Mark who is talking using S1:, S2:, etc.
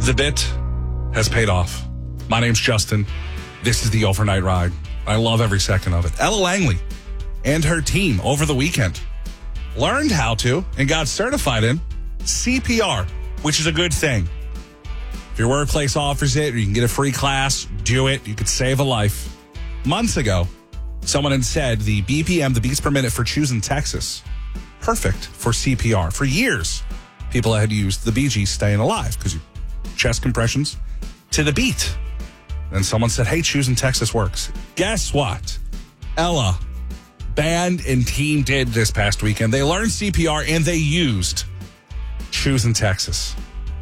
S1: The bit has paid off. My name's Justin. This is the Overnight Ride. I love every second of it. Ella Langley and her team over the weekend learned how to and got certified in CPR, which is a good thing. If your workplace offers it or you can get a free class, do it. You could save a life. Months ago, someone had said the BPM, the beats per minute for choosing Texas, perfect for CPR. For years, people had used the Bee Gees Staying Alive because you chest compressions to the beat. And someone said, hey, choosing Texas works. Guess what? Ella, band and team did this past weekend. They learned CPR and they used choosing Texas.